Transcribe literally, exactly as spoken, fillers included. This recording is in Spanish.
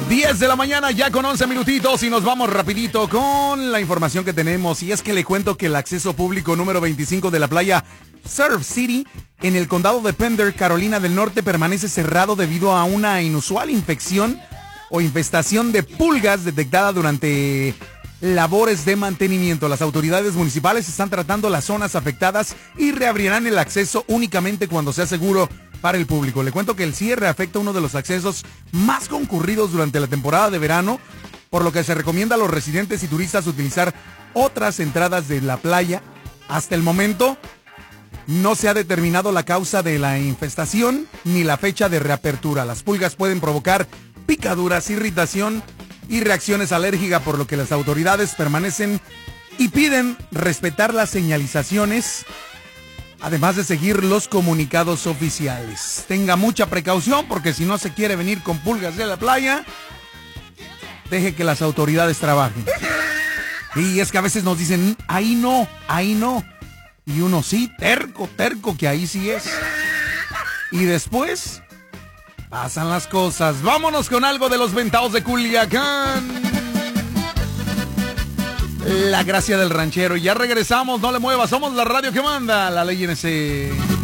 diez de la mañana, ya con once minutitos, y nos vamos rapidito con la información que tenemos. Y es que le cuento que el acceso público número veinticinco de la playa Surf City en el condado de Pender, Carolina del Norte, permanece cerrado debido a una inusual infección o infestación de pulgas detectada durante labores de mantenimiento. Las autoridades municipales están tratando las zonas afectadas y reabrirán el acceso únicamente cuando sea seguro para el público. Le cuento que el cierre afecta uno de los accesos más concurridos durante la temporada de verano, por lo que se recomienda a los residentes y turistas utilizar otras entradas de la playa. Hasta el momento no se ha determinado la causa de la infestación ni la fecha de reapertura. Las pulgas pueden provocar picaduras, irritación y reacciones alérgicas, por lo que las autoridades permanecen y piden respetar las señalizaciones, además de seguir los comunicados oficiales. Tenga mucha precaución, porque si no se quiere venir con pulgas de la playa, deje que las autoridades trabajen. Y es que a veces nos dicen, ahí no, ahí no. Y uno sí, terco, terco, que ahí sí es. Y después pasan las cosas. Vámonos con algo de los Ventados de Culiacán. La gracia del ranchero. Y ya regresamos, no le muevas. Somos la radio que manda, la ley N C.